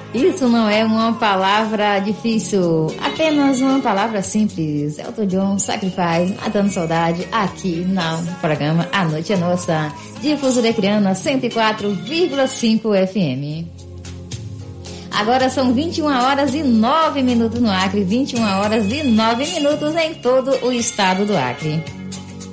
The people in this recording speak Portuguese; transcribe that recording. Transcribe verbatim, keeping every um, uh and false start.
Isso não é uma palavra difícil, apenas uma palavra simples. Elton John, Sacrifice, Matando Saudade, aqui no programa A Noite é Nossa, Difusora Criana cento e quatro vírgula cinco F M. Agora são vinte e uma horas e nove minutos no Acre, vinte e uma horas e nove minutos em todo o estado do Acre.